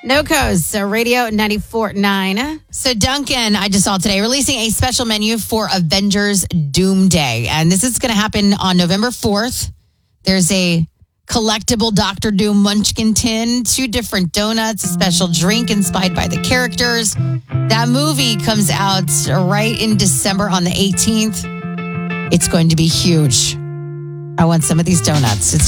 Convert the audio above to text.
NoCo's Radio 94.9. So Dunkin', I just saw today, releasing a special menu for Avengers Doomsday. And this is going to happen on November 4th. There's a collectible Dr. Doom Munchkin tin, 2 different donuts, a special drink inspired by the characters. That movie comes out right in December on the 18th. It's going to be huge. I want some of these donuts. It's